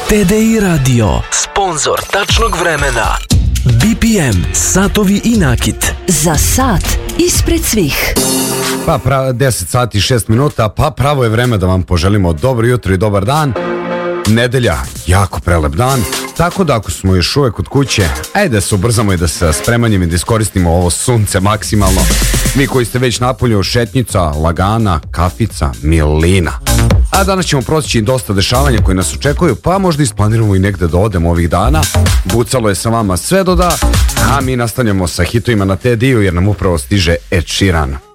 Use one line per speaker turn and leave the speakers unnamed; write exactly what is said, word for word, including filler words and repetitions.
T D I Radio, sponsor tačnog vremena. B P M, satovi i nakit.
Za sat ispred svih.
Pa pra, deset sati i šest minuta, pa pravo je vreme da vam poželimo dobro jutro i dobar dan. Nedelja, jako prelep dan, tako da ako smo još uvek kod kuće, ajde da se ubrzamo i da se spremanjem i da iskoristimo ovo sunce maksimalno. Vi koji ste već napolju, šetnjica, lagana, kafica, milina. A danas ćemo proći dosta dešavanja koji nas očekuju, pa možda isplaniramo i negde da odemo ovih dana. Bucalo je sa vama sve do da, a mi nastavljamo sa hitovima na T D I-u jer nam upravo stiže Ed Sheeran.